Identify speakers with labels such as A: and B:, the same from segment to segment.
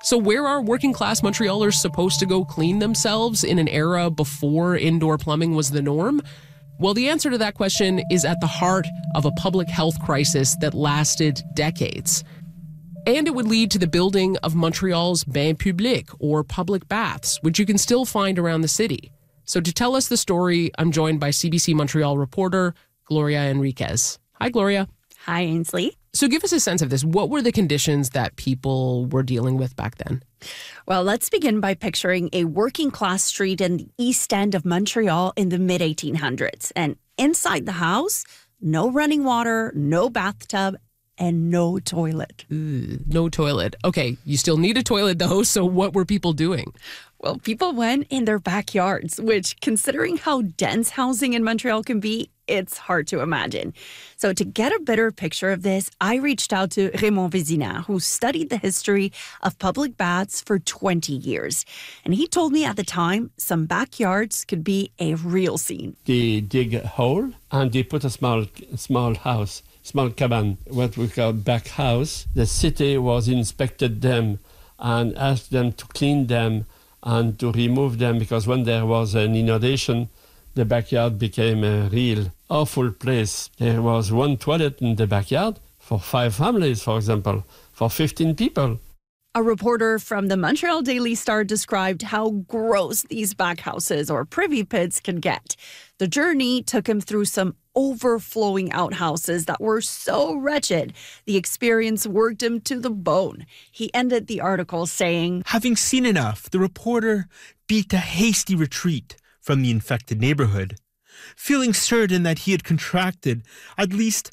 A: So where are working class Montrealers supposed to go clean themselves in an era before indoor plumbing was the norm? Well, the answer to that question is at the heart of a public health crisis that lasted decades. And it would lead to the building of Montreal's bains publics, or public baths, which you can still find around the city. So to tell us the story, I'm joined by CBC Montreal reporter Gloria Enriquez. Hi, Gloria.
B: Hi, Ainsley.
A: So give us a sense of this. What were the conditions that people were dealing with back then?
B: Well, let's begin by picturing a working-class street in the East End of Montreal in the mid-1800s. And inside the house, no running water, no bathtub, and no toilet.
A: No toilet. Okay, you still need a toilet, though, so what were people doing?
B: Well, people went in their backyards, which, considering how dense housing in Montreal can be, it's hard to imagine. So to get a better picture of this, I reached out to Raymond Vézina, who studied the history of public baths for 20 years. And he told me at the time, some backyards could be a real scene.
C: They dig a hole and they put a small house, small cabin, what we call back house. The city was inspected them and asked them to clean them and to remove them, because when there was an inundation, the backyard became a real awful place. There was one toilet in the backyard for 5 families, for example, for 15 people.
B: A reporter from the Montreal Daily Star described how gross these back houses or privy pits can get. The journey took him through some overflowing outhouses that were so wretched, the experience worked him to the bone. He ended the article saying,
D: "Having seen enough, the reporter beat a hasty retreat from the infected neighborhood, feeling certain that he had contracted at least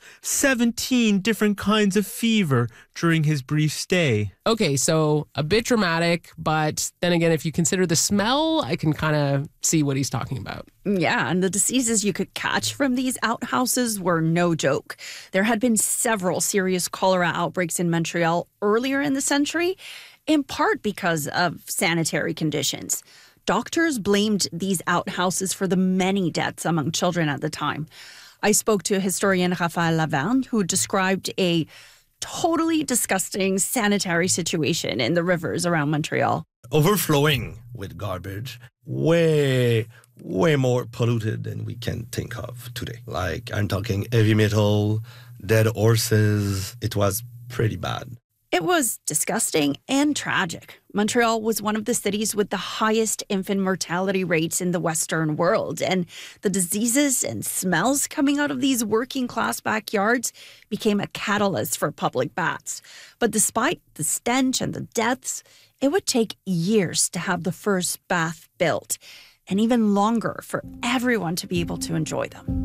D: 17 different kinds of fever during his brief stay."
A: Okay, so a bit dramatic, but then again, if you consider the smell, I can kind of see what he's talking about.
B: Yeah, and the diseases you could catch from these outhouses were no joke. There had been several serious cholera outbreaks in Montreal earlier in the century, in part because of sanitary conditions. Doctors blamed these outhouses for the many deaths among children at the time. I spoke to historian Raphaël Laverne, who described a totally disgusting sanitary situation in the rivers around Montreal.
E: Overflowing with garbage, way more polluted than we can think of today. Like, I'm talking heavy metal, dead horses. It was pretty bad.
B: It was disgusting and tragic. Montreal was one of the cities with the highest infant mortality rates in the Western world, and the diseases and smells coming out of these working-class backyards became a catalyst for public baths. But despite the stench and the deaths, it would take years to have the first bath built, and even longer for everyone to be able to enjoy them.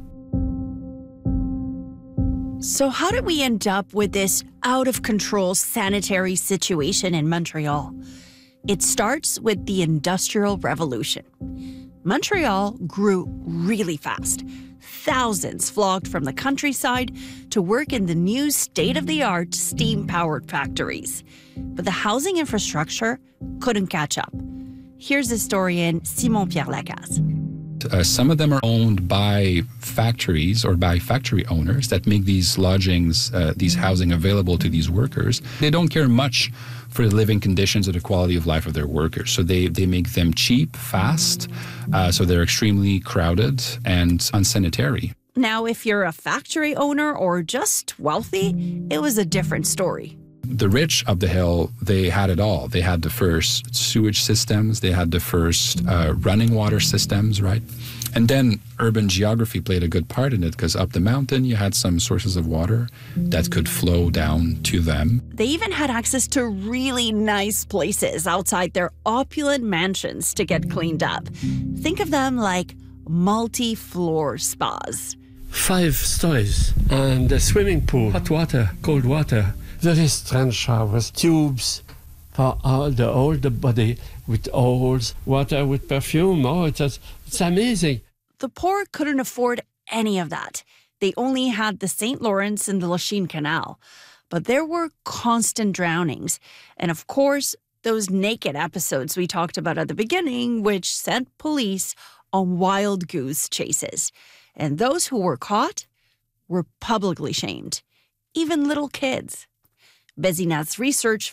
B: So how did we end up with this out-of-control sanitary situation in Montreal? It starts with the Industrial Revolution. Montreal grew really fast. Thousands flocked from the countryside to work in the new state-of-the-art steam-powered factories. But the housing infrastructure couldn't catch up. Here's historian Simon-Pierre Lacaze.
F: Some of them are owned by factories or by factory owners that make these lodgings, these housing available to these workers. They don't care much for the living conditions or the quality of life of their workers. So they make them cheap, fast, so they're extremely crowded and unsanitary.
B: Now, if you're a factory owner or just wealthy, it was a different story.
F: The rich of the hill, they had it all. They had the first sewage systems. They had the first running water systems, right? And then urban geography played a good part in it, because up the mountain, you had some sources of water that could flow down to them.
B: They even had access to really nice places outside their opulent mansions to get cleaned up. Think of them like multi-floor spas.
C: 5 stories and a swimming pool, hot water, cold water. Very strange showers, tubes for all the body with oils, water with perfume. Oh, it's amazing.
B: The poor couldn't afford any of that. They only had the St. Lawrence and the Lachine Canal. But there were constant drownings. And of course, those naked episodes we talked about at the beginning, which sent police on wild goose chases. And those who were caught were publicly shamed, even little kids. Vézina's research